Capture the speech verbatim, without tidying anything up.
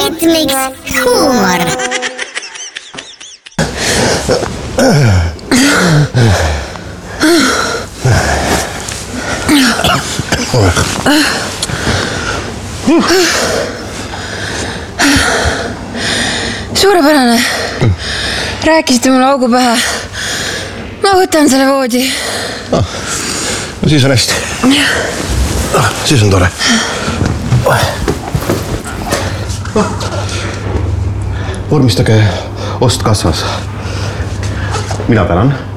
Rhythmics huumor. Suurepärane. Rääkisite mulle augu pähe. Ma võtan selle voodi. No, no siis on hästi. Ah, siis on tore. Vormistage ost kassas. Mina tänan.